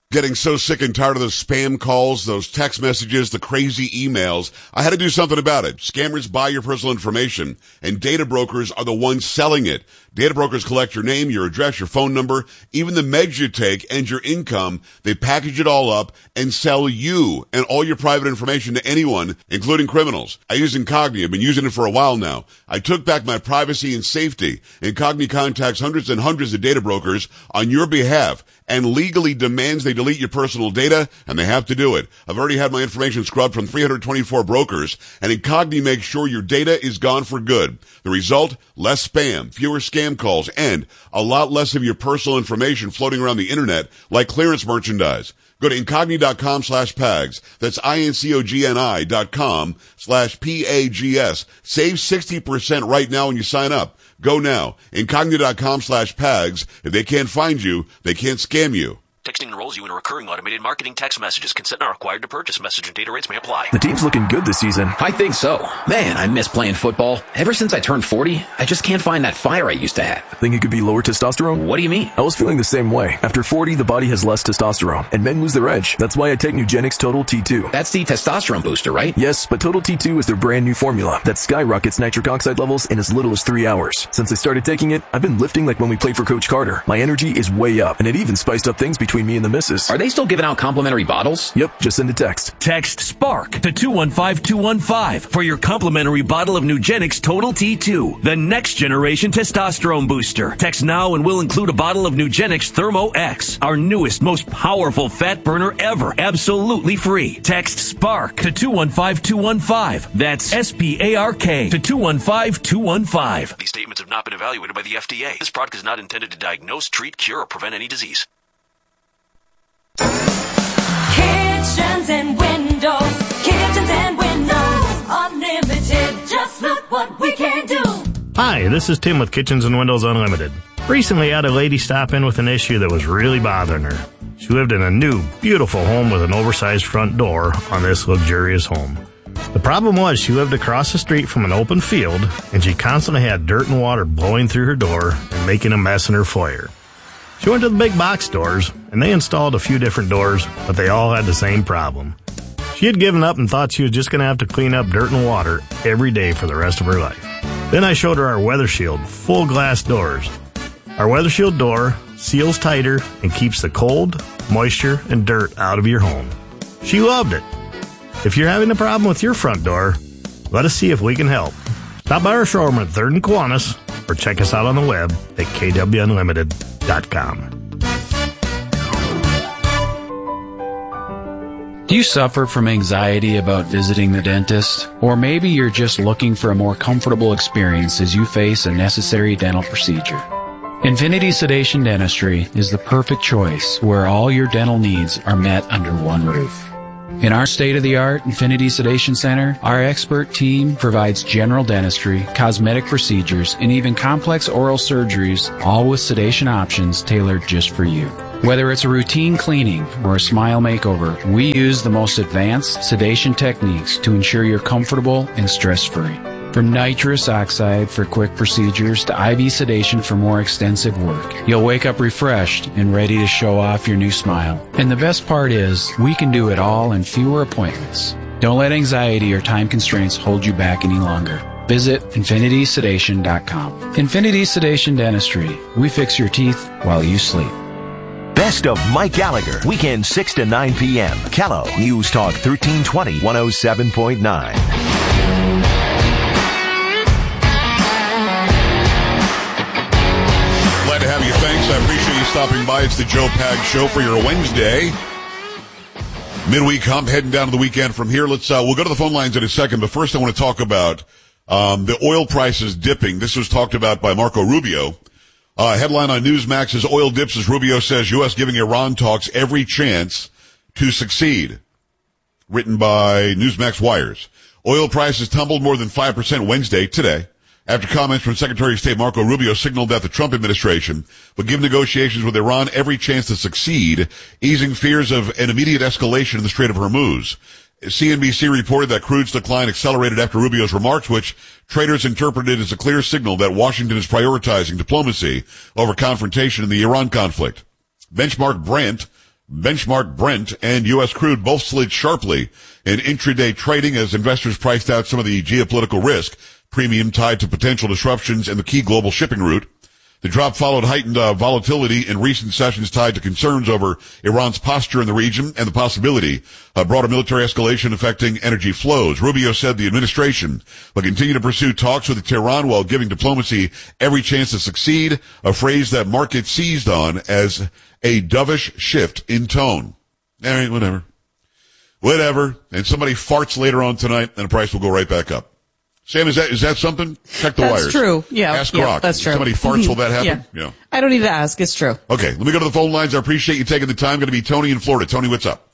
Getting so sick and tired of those spam calls, those text messages, the crazy emails. I had to do something about it. Scammers buy your personal information, and data brokers are the ones selling it. Data brokers collect your name, your address, your phone number, even the meds you take, and your income. They package it all up and sell you and all your private information to anyone, including criminals. I use Incogni. I've been using it for a while now. I took back my privacy and safety. Incogni contacts hundreds and hundreds of data brokers on your behalf and legally demands they delete your personal data, and they have to do it. I've already had my information scrubbed from 324 brokers, and Incogni makes sure your data is gone for good. The result? Less spam, fewer scam calls, and a lot less of your personal information floating around the internet like clearance merchandise. Go to Incogni.com/PAGS. That's INCOGNI.com/PAGS. Save 60% right now when you sign up. Go now. Incogni.com/PAGS. If they can't find you, they can't scam you. Texting enrolls you in a recurring automated marketing text messages. Consent not required to purchase. Message and data rates may apply. The team's looking good this season. I think so. Man, I miss playing football. Ever since I turned 40, I just can't find that fire I used to have. Think it could be lower testosterone? What do you mean? I was feeling the same way. After 40, the body has less testosterone, and men lose their edge. That's why I take Nugenix Total T2. That's the testosterone booster, right? Yes, but Total T2 is their brand new formula that skyrockets nitric oxide levels in as little as 3 hours. Since I started taking it, I've been lifting like when we played for Coach Carter. My energy is way up, and it even spiced up things between me and the missus. Are they still giving out complimentary bottles? Yep, just send a text. Text SPARK to 215-215 for your complimentary bottle of Nugenix Total T2, the next generation testosterone booster. Text now and we'll include a bottle of Nugenix Thermo X, our newest, most powerful fat burner ever, absolutely free. Text SPARK to 215-215. That's SPARK to 215-215. These statements have not been evaluated by the FDA. This product is not intended to diagnose, treat, cure, or prevent any disease. Kitchens and windows, unlimited. Just look what we can do. Hi, this is Tim with Kitchens and Windows Unlimited. Recently, I had a lady stop in with an issue that was really bothering her. She lived in a new, beautiful home with an oversized front door on this luxurious home. The problem was she lived across the street from an open field, and she constantly had dirt and water blowing through her door and making a mess in her foyer. She went to the big box stores, and they installed a few different doors, but they all had the same problem. She had given up and thought she was just going to have to clean up dirt and water every day for the rest of her life. Then I showed her our Weather Shield full glass doors. Our Weather Shield door seals tighter and keeps the cold, moisture, and dirt out of your home. She loved it. If you're having a problem with your front door, let us see if we can help. Stop by our showroom at 3rd and Kiwanis, or check us out on the web at kwunlimited.com. Do you suffer from anxiety about visiting the dentist? Or maybe you're just looking for a more comfortable experience as you face a necessary dental procedure. Infinity Sedation Dentistry is the perfect choice where all your dental needs are met under one roof. In our state-of-the-art Infinity Sedation Center, our expert team provides general dentistry, cosmetic procedures, and even complex oral surgeries, all with sedation options tailored just for you. Whether it's a routine cleaning or a smile makeover, we use the most advanced sedation techniques to ensure you're comfortable and stress-free. From nitrous oxide for quick procedures to IV sedation for more extensive work, you'll wake up refreshed and ready to show off your new smile. And the best part is, we can do it all in fewer appointments. Don't let anxiety or time constraints hold you back any longer. Visit infinitysedation.com. Infinity Sedation Dentistry. We fix your teeth while you sleep. Best of Mike Gallagher, weekend 6 to 9 p.m. Kello, News Talk 1320, 107.9. Glad to have you. Thanks. I appreciate you stopping by. It's the Joe Pag Show for your Wednesday. Midweek hump, heading down to the weekend from here. We'll go to the phone lines in a second, but first I want to talk about the oil prices dipping. This was talked about by Marco Rubio. Headline on Newsmax is oil dips as Rubio says U.S. giving Iran talks every chance to succeed. Written by Newsmax Wires. Oil prices tumbled more than 5% Wednesday, today, after comments from Secretary of State Marco Rubio signaled that the Trump administration would give negotiations with Iran every chance to succeed, easing fears of an immediate escalation in the Strait of Hormuz. CNBC reported that crude's decline accelerated after Rubio's remarks, which traders interpreted as a clear signal that Washington is prioritizing diplomacy over confrontation in the Iran conflict. Benchmark Brent Benchmark Brent and U.S. crude both slid sharply in intraday trading as investors priced out some of the geopolitical risk, premium tied to potential disruptions in the key global shipping route. The drop followed heightened volatility in recent sessions tied to concerns over Iran's posture in the region and the possibility of broader military escalation affecting energy flows. Rubio said the administration will continue to pursue talks with Tehran while giving diplomacy every chance to succeed, a phrase that markets seized on as a dovish shift in tone. All right, whatever. And somebody farts later on tonight and the price will go right back up. Sam, is that something? Check the wires. That's true. Yeah. Ask Rock. That's true. If somebody farts, will that happen? Yeah. I don't need to ask. It's true. Okay. Let me go to the phone lines. I appreciate you taking the time. Going to be Tony in Florida. Tony, what's up?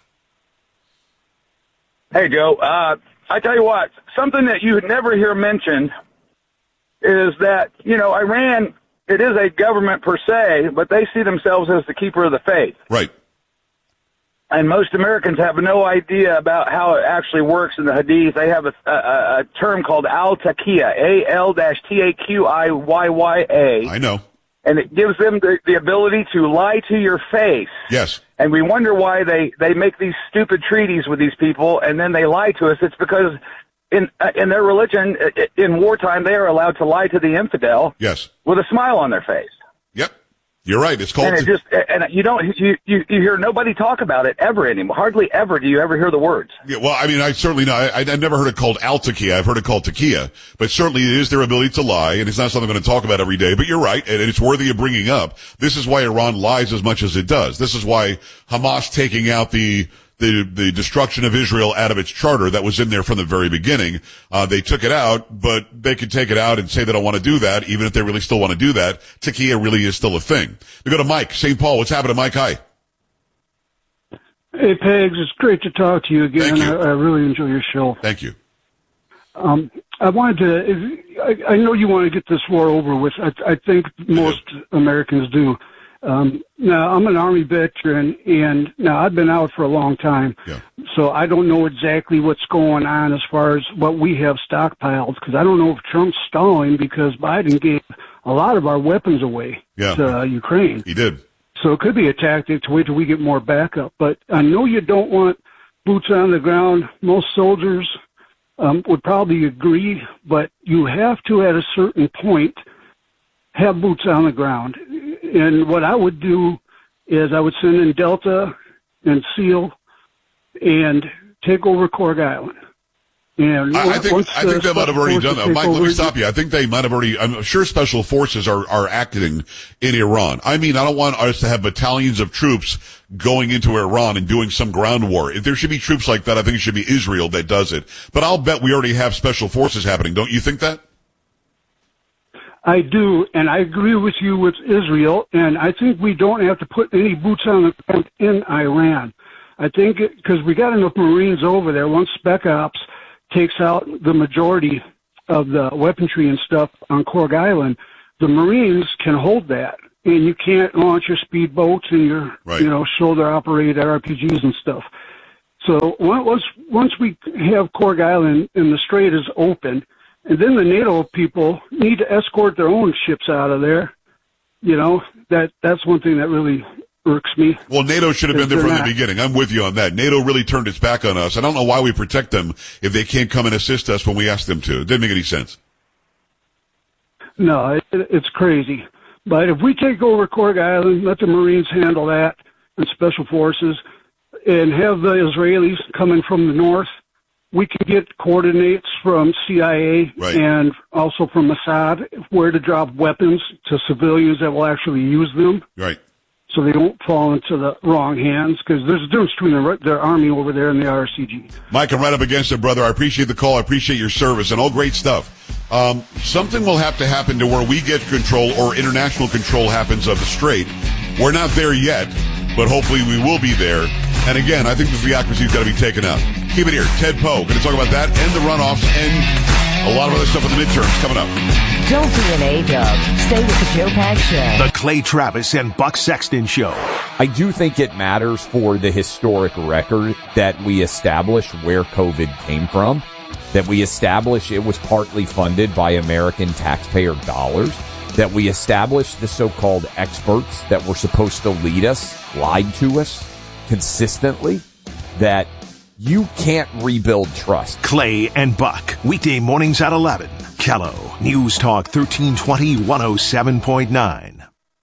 Hey, Joe. I tell you what, something that you never hear mentioned is that, Iran, it is a government per se, but they see themselves as the keeper of the faith. Right. And most Americans have no idea about how it actually works in the Hadith. They have a term called al-taqiyya, A-L-T-A-Q-I-Y-Y-A. I know. And it gives them the ability to lie to your face. Yes. And we wonder why they make these stupid treaties with these people, and then they lie to us. It's because in their religion, in wartime, they are allowed to lie to the infidel. Yes. With a smile on their face. Yep. You're right. It's called. And you hear nobody talk about it ever anymore. Hardly ever do you ever hear the words. Yeah, well, I mean, I certainly know. I've never heard it called al-taqiyya. I've heard it called taqiyya, but certainly it is their ability to lie, and it's not something I'm going to talk about every day. But you're right, and it's worthy of bringing up. This is why Iran lies as much as it does. This is why Hamas taking out the destruction of Israel out of its charter that was in there from the very beginning. They took it out, but they could take it out and say they don't want to do that, even if they really still want to do that. Taqiyya really is still a thing. We go to Mike, St. Paul. What's happening, Mike? Hi. Hey, Pegs. It's great to talk to you again. Thank you. I really enjoy your show. Thank you. I wanted to, I know you want to get this war over with. I think most Americans do. Now, I'm an Army veteran, and now I've been out for a long time, so I don't know exactly what's going on as far as what we have stockpiled, because I don't know if Trump's stalling because Biden gave a lot of our weapons away to Ukraine. He did. So it could be a tactic to wait till we get more backup. But I know you don't want boots on the ground. Most soldiers would probably agree, but you have to, at a certain point, have boots on the ground. And what I would do is I would send in Delta and SEAL and take over Cork Island. And I think they might have already done that. Mike, let me stop you. I think they might have already, I'm sure special forces are acting in Iran. I mean, I don't want us to have battalions of troops going into Iran and doing some ground war. If there should be troops like that, I think it should be Israel that does it. But I'll bet we already have special forces happening. Don't you think that? I do, and I agree with you with Israel, and I think we don't have to put any boots on the ground in Iran. I think because we got enough Marines over there, once Spec Ops takes out the majority of the weaponry and stuff on Cork Island, the Marines can hold that, and you can't launch your speedboats and your shoulder-operated RPGs and stuff. So once we have Cork Island and the strait is open, and then the NATO people need to escort their own ships out of there. That's one thing that really irks me. Well, NATO should have been there from the beginning. I'm with you on that. NATO really turned its back on us. I don't know why we protect them if they can't come and assist us when we ask them to. It didn't make any sense. No, it's crazy. But if we take over Cork Island, let the Marines handle that and Special Forces, and have the Israelis coming from the north, we can get coordinates from CIA and also from Mossad where to drop weapons to civilians that will actually use them. Right. So they don't fall into the wrong hands, because there's a difference between their army over there and the RCG. Mike, I'm right up against it, brother. I appreciate the call. I appreciate your service and all great stuff. Something will have to happen to where we get control or international control happens of the strait. We're not there yet, but hopefully we will be there. And again, I think the theocracy's got to be taken out. Keep it here. Ted Poe going to talk about that and the runoffs and a lot of other stuff in the midterms coming up. Don't be an A-dub. Stay with the Joe Pags Show. The Clay Travis and Buck Sexton Show. I do think it matters for the historic record that we establish where COVID came from, that we establish it was partly funded by American taxpayer dollars, that we establish the so-called experts that were supposed to lead us lied to us. consistently that you can't rebuild trust. Clay and Buck, weekday mornings at 11. Kello, News Talk 1320, 107.9.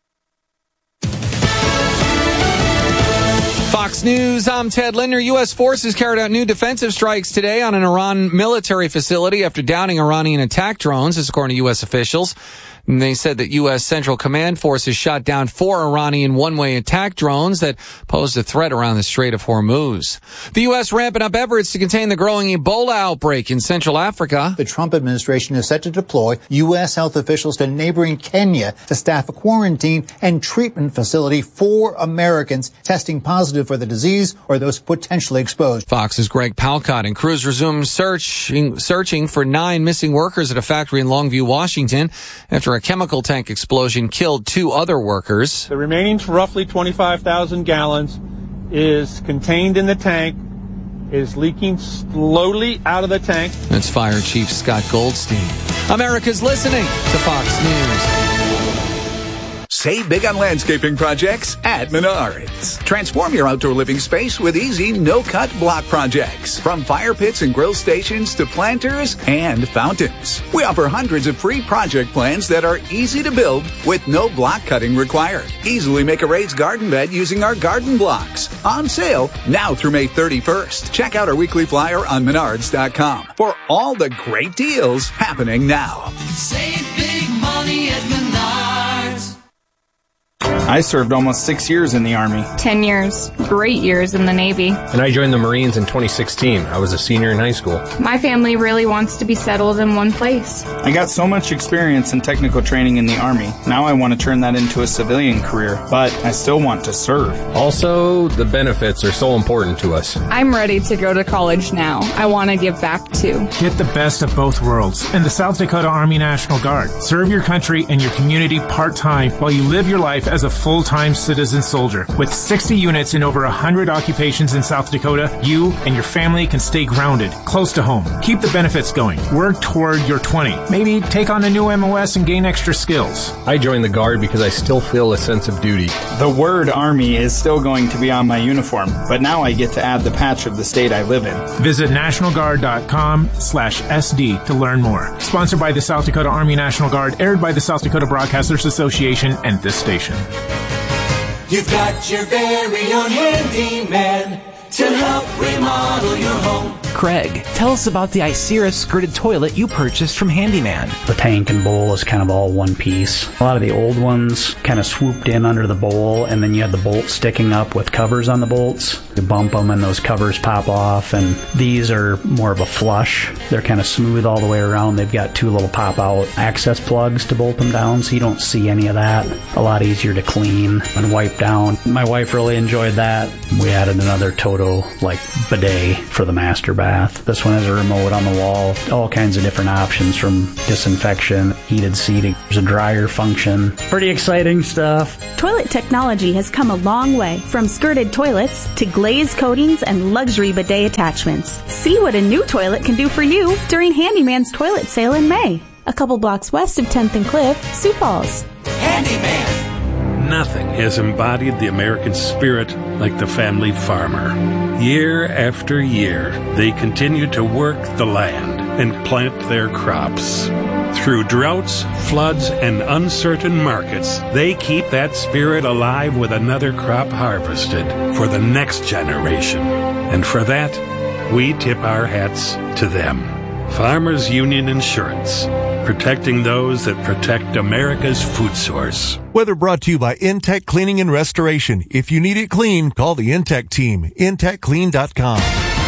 Fox News, I'm Ted Linder. U.S. forces carried out new defensive strikes today on an Iran military facility after downing Iranian attack drones, this according to U.S. officials. And they said that U.S. Central Command forces shot down 4 Iranian one-way attack drones that posed a threat around the Strait of Hormuz. The U.S. ramping up efforts to contain the growing Ebola outbreak in Central Africa. The Trump administration is set to deploy U.S. health officials to neighboring Kenya to staff a quarantine and treatment facility for Americans testing positive for the disease or those potentially exposed. Fox's Greg Palcott and crews resumed searching for 9 missing workers at a factory in Longview, Washington, after a chemical tank explosion killed 2 other workers. The remaining roughly 25,000 gallons is contained in the tank, is leaking slowly out of the tank. That's Fire Chief Scott Goldstein. America's listening to Fox News. Save big on landscaping projects at Menards. Transform your outdoor living space with easy, no-cut block projects. From fire pits and grill stations to planters and fountains. We offer hundreds of free project plans that are easy to build with no block cutting required. Easily make a raised garden bed using our garden blocks. On sale now through May 31st. Check out our weekly flyer on Menards.com for all the great deals happening now. Save big money at Menards. I served almost 6 years in the Army. 10 years. Great years in the Navy. And I joined the Marines in 2016. I was a senior in high school. My family really wants to be settled in one place. I got so much experience and technical training in the Army. Now I want to turn that into a civilian career, but I still want to serve. Also, the benefits are so important to us. I'm ready to go to college now. I want to give back too. Get the best of both worlds in the South Dakota Army National Guard. Serve your country and your community part-time while you live your life as a full-time citizen soldier. With 60 units in over 100 occupations in South Dakota, you and your family can stay grounded, close to home. Keep the benefits going. Work toward your 20. Maybe take on a new MOS and gain extra skills. I joined the Guard because I still feel a sense of duty. The word Army is still going to be on my uniform, but now I get to add the patch of the state I live in. Visit nationalguard.com/SD to learn more. Sponsored by the South Dakota Army National Guard, aired by the South Dakota Broadcasters Association and this station. You've got your very own handyman to help remodel your home. Craig, tell us about the Isera skirted toilet you purchased from Handyman. The tank and bowl is kind of all one piece. A lot of the old ones kind of swooped in under the bowl, and then you had the bolts sticking up with covers on the bolts. You bump them and those covers pop off, and these are more of a flush. They're kind of smooth all the way around. They've got 2 little pop-out access plugs to bolt them down, so you don't see any of that. A lot easier to clean and wipe down. My wife really enjoyed that. We added another Toto bidet for the master bath. This one has a remote on the wall, all kinds of different options from disinfection, heated seating, there's a dryer function. Pretty exciting stuff. Toilet technology has come a long way, from skirted toilets to glazed coatings and luxury bidet attachments. See what a new toilet can do for you during Handyman's toilet sale in May. A couple blocks west of 10th and Cliff, Sioux Falls. Handyman. Nothing has embodied the American spirit like the family farmer. Year after year, they continue to work the land and plant their crops. Through droughts, floods, and uncertain markets, they keep that spirit alive with another crop harvested for the next generation. And for that, we tip our hats to them. Farmers Union Insurance, protecting those that protect America's food source. Weather brought to you by Intech Cleaning and Restoration. If you need it clean, call the Intech team. IntechClean.com.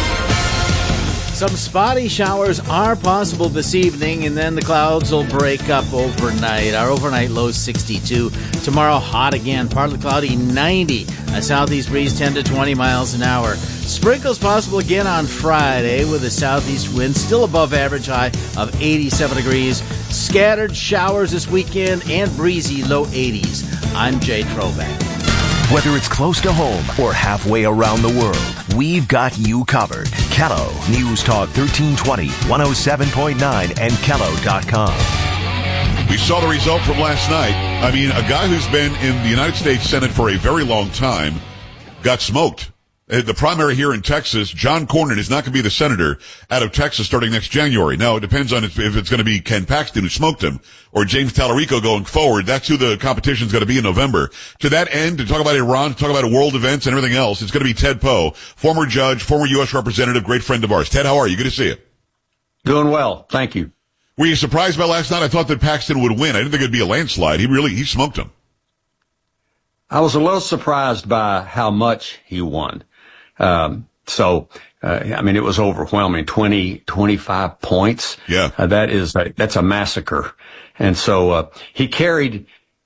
Some spotty showers are possible this evening, and then the clouds will break up overnight. Our overnight low is 62. Tomorrow, hot again, partly cloudy, 90. A southeast breeze, 10 to 20 miles an hour. Sprinkles possible again on Friday with a southeast wind, still above average, high of 87 degrees. Scattered showers this weekend and breezy, low 80s. I'm Jay Trovac. Whether it's close to home or halfway around the world, we've got you covered. Kello, News Talk 1320, 107.9, and Kello.com. We saw the result from last night. I mean, a guy who's been in the United States Senate for a very long time got smoked. The primary here in Texas, John Cornyn is not going to be the senator out of Texas starting next January. Now, it depends on if it's going to be Ken Paxton, who smoked him, or James Tallarico going forward. That's who the competition is going to be in November. To that end, to talk about Iran, to talk about world events and everything else, it's going to be Ted Poe, former judge, former U.S. representative, great friend of ours. Ted, how are you? Good to see you. Doing well. Thank you. Were you surprised by last night? I thought that Paxton would win. I didn't think it'd be a landslide. He smoked him. I was a little surprised by how much he won. I mean, it was overwhelming, 25 points. Yeah. That's a massacre. And so, he carried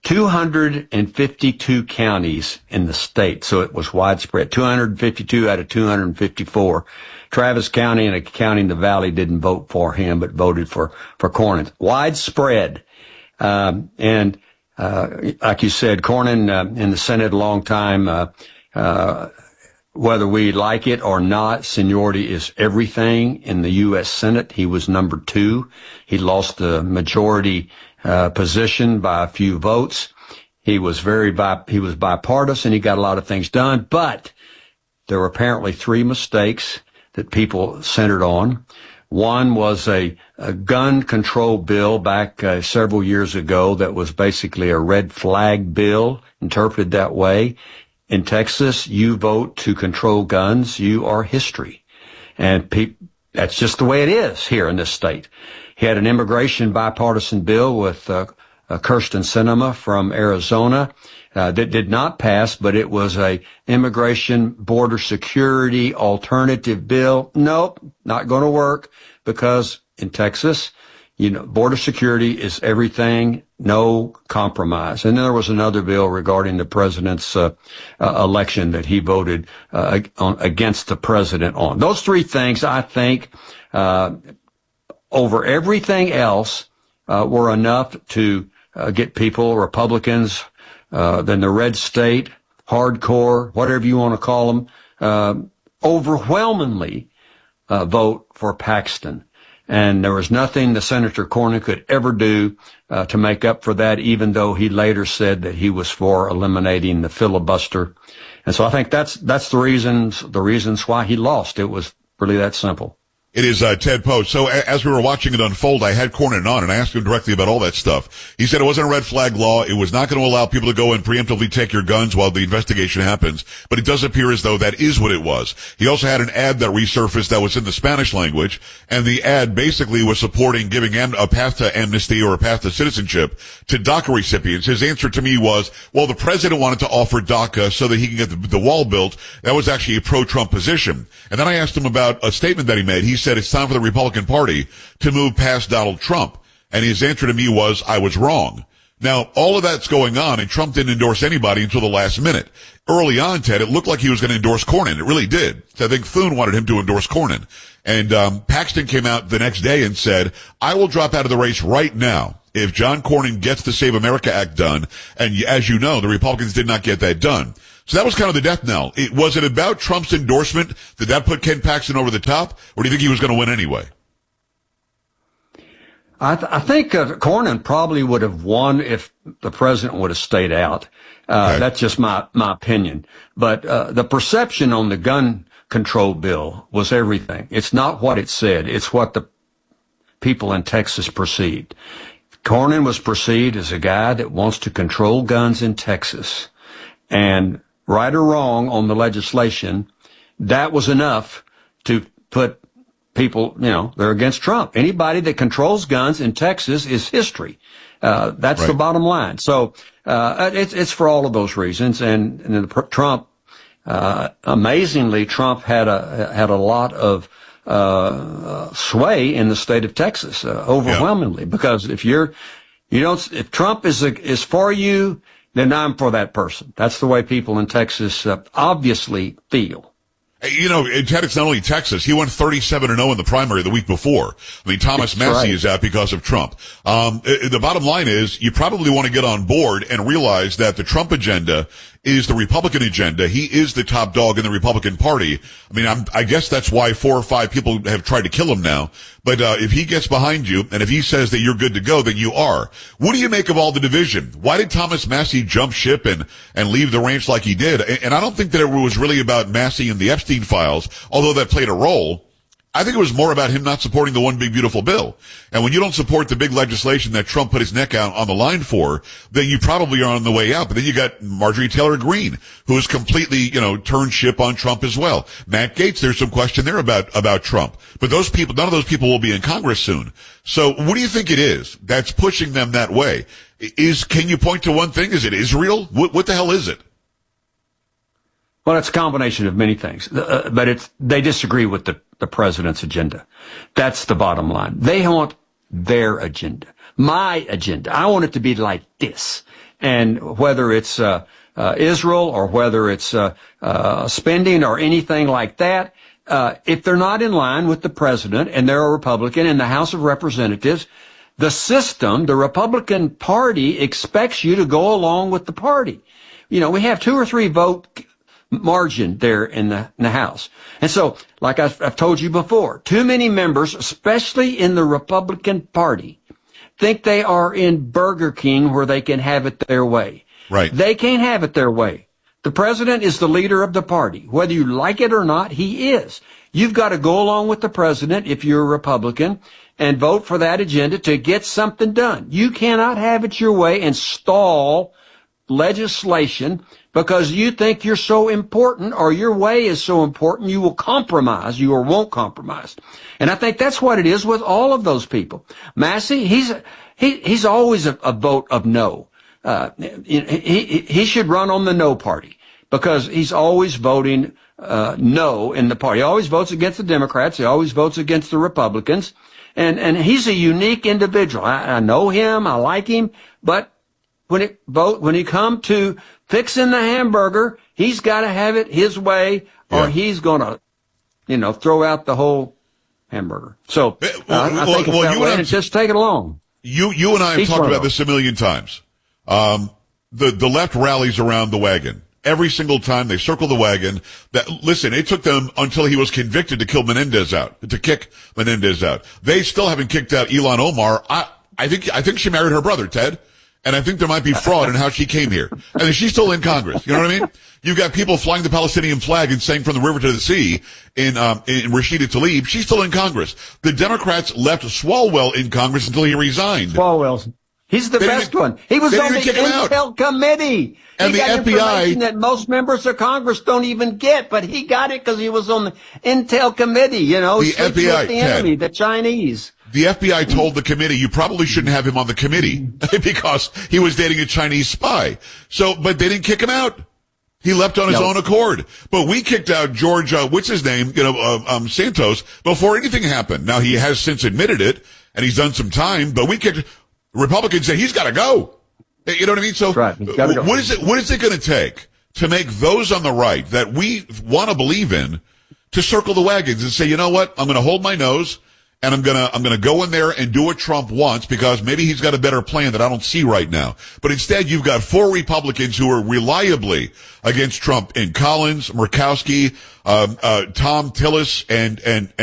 252 counties in the state. So it was widespread. 252 out of 254. Travis County and a county in the Valley didn't vote for him, but voted for Cornyn. Widespread. Like you said, Cornyn, in the Senate a long time, whether we like it or not, seniority is everything in the U.S. Senate. He was number 2. He lost the majority position by a few votes. He was bipartisan. He got a lot of things done, but there were apparently 3 mistakes that people centered on. One was a gun control bill back several years ago that was basically a red flag bill, interpreted that way. In Texas, you vote to control guns, you are history. And that's just the way it is here in this state. He had an immigration bipartisan bill with Kyrsten Sinema from Arizona that did not pass, but it was a immigration border security alternative bill. Nope, not going to work, because in Texas, border security is everything, no compromise. And then there was another bill regarding the president's election that he voted against the president on. Those 3 things, I think, over everything else, were enough to get people, Republicans, then the red state, hardcore, whatever you want to call them, overwhelmingly vote for Paxton. And there was nothing the Senator Cornyn could ever do to make up for that, even though he later said that he was for eliminating the filibuster. And so I think that's the reasons why he lost. It was really that simple. It is Ted Poe. So as we were watching it unfold, I had Cornyn on and I asked him directly about all that stuff. He said it wasn't a red flag law. It was not going to allow people to go and preemptively take your guns while the investigation happens. But it does appear as though that is what it was. He also had an ad that resurfaced that was in the Spanish language, and the ad basically was supporting giving a path to amnesty or a path to citizenship to DACA recipients. His answer to me was, well, the president wanted to offer DACA so that he can get the wall built. That was actually a pro-Trump position. And then I asked him about a statement that he made. He said it's time for the Republican Party to move past Donald Trump. And his answer to me was, I was wrong. Now, all of that's going on, and Trump didn't endorse anybody until the last minute. Early on, Ted, it looked like he was going to endorse Cornyn. It really did. I think Thune wanted him to endorse Cornyn. And Paxton came out the next day and said, I will drop out of the race right now if John Cornyn gets the Save America Act done. And as you know, the Republicans did not get that done. So that was kind of the death knell. Was it about Trump's endorsement? Did that put Ken Paxton over the top? Or do you think he was going to win anyway? I think Cornyn probably would have won if the president would have stayed out. Okay. That's just my opinion. But the perception on the gun control bill was everything. It's not what it said. It's what the people in Texas perceived. Cornyn was perceived as a guy that wants to control guns in Texas. And right or wrong on the legislation, that was enough to put people, they're against Trump. Anybody that controls guns in Texas is history. That's right. The bottom line. So, it's for all of those reasons. And Trump, amazingly, Trump had a lot of, sway in the state of Texas, overwhelmingly, because if Trump is for you, then I'm for that person. That's the way people in Texas obviously feel. Ted, it's not only Texas. He went 37-0 in the primary the week before. I mean, Thomas Massie is out because of Trump. The bottom line is you probably want to get on board and realize that the Trump agenda is the Republican agenda. He is the top dog in the Republican Party. I mean, I guess that's why 4 or 5 people have tried to kill him now. But if he gets behind you and if he says that you're good to go, then you are. What do you make of all the division? Why did Thomas Massie jump ship and leave the ranch like he did? And I don't think that it was really about Massie and the Epstein files, although that played a role. I think it was more about him not supporting the one big beautiful bill. And when you don't support the big legislation that Trump put his neck out on the line for, then you probably are on the way out. But then you got Marjorie Taylor Greene, who has completely, turned ship on Trump as well. Matt Gaetz, there's some question there about Trump. But those people, none of those people will be in Congress soon. So what do you think it is that's pushing them that way? Can you point to one thing? Is it Israel? What the hell is it? Well, it's a combination of many things, but they disagree with the president's agenda. That's the bottom line. They want their agenda, my agenda. I want it to be like this. And whether it's Israel or whether it's spending or anything like that, if they're not in line with the president and they're a Republican in the House of Representatives, the system, the Republican Party expects you to go along with the party. We have 2 or 3 vote margin there in the House. And so, like I've told you before, too many members, especially in the Republican Party, think they are in Burger King where they can have it their way. Right. They can't have it their way. The president is the leader of the party. Whether you like it or not, he is. You've got to go along with the president if you're a Republican and vote for that agenda to get something done. You cannot have it your way and stall legislation because you think you're so important or your way is so important you will compromise, you or won't compromise. And I think that's what it is with all of those people. Massie, he's always a vote of no. He should run on the no party because he's always voting no in the party. He always votes against the Democrats. He always votes against the Republicans. And he's a unique individual. I know him. I like him. But when it come to fixing the hamburger, he's got to have it his way, or he's going to, throw out the whole hamburger. So I think it's that way, and just take it along. You and I have talked about this a million times. The left rallies around the wagon. Every single time they circle the wagon. Listen, it took them until he was convicted to kick Menendez out. They still haven't kicked out Ilhan Omar. I think she married her brother, Ted. And I think there might be fraud in how she came here. And she's still in Congress. You know what I mean? You've got people flying the Palestinian flag and saying from the river to the sea in Rashida Tlaib. She's still in Congress. The Democrats left Swalwell in Congress until he resigned. Swalwell's. He's the best one. He was on the Intel committee. And the FBI, information that most members of Congress don't even get, but he got it because he was on the Intel committee, the FBI, the enemy, the Chinese. The FBI told the committee, you probably shouldn't have him on the committee because he was dating a Chinese spy. But they didn't kick him out. He left on his own accord. But we kicked out George, what's his name, Santos, before anything happened. Now he has since admitted it and he's done some time, but Republicans say he's got to go. You know what I mean? So right. Go. What is it going to take to make those on the right that we want to believe in to circle the wagons and say, you know what? I'm going to hold my nose. And I'm gonna go in there and do what Trump wants because maybe he's got a better plan that I don't see right now. But instead, you've got 4 Republicans who are reliably against Trump in Collins, Murkowski, Tom Tillis, and